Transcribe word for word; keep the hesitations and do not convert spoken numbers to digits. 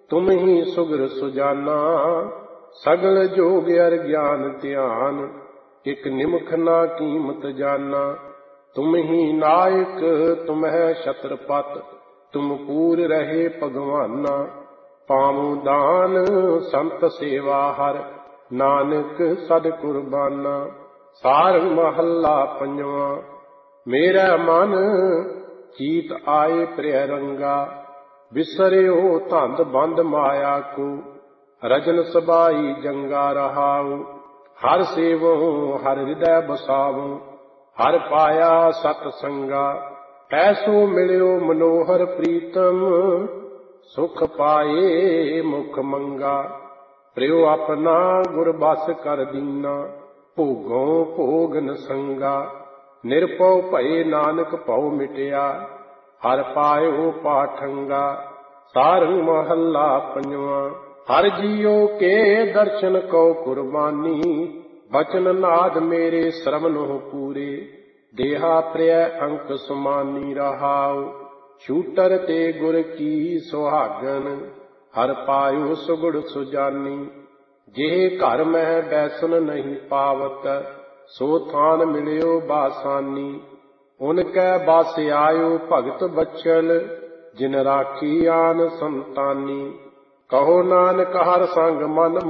तुम ही सुगर सुजाना। सगल जोग अर ज्ञान ध्यान, एक निमख ना कीमत जाना। तुम ही नायक तुम है छत्रपत, तुम पूर रहे भगवाना। पावो दान संत सेवा हर, नानक सद कुर्बाना। सारंग महला पंजवा। मेरा मन चीत आए प्रिय रंगा, बिसरियो धंध बंद माया को। रजन सबाई जंगा रहाऊ, हर सेवो हर हृदय बसावो। हर पाया सत संगा, ऐसो मिलियो मनोहर प्रीतम। सुख पाए मुख मंगा, प्रियो अपना गुर बस कर दीना। भोगों भोग न संगा, निरपौ भये नानक भौ मिटिया। हर पायो पाठंगा। सारंग महला पंजवा। हर जियो के दर्शन को कुर्बानी, बचन नाद मेरे श्रवण हो पूरे। देहा प्रिय अंक सुमानी रहाओ, छूटर ते गुर की सुहागन। हर पायो सुगुड़ सुजानी, जेह घर में बैसन नहीं पावत। सो थान मिलियो बासानी, उनकै बास आयो भगत बचल। जिन राखी आन संतानी, कहो नानक हर संग मन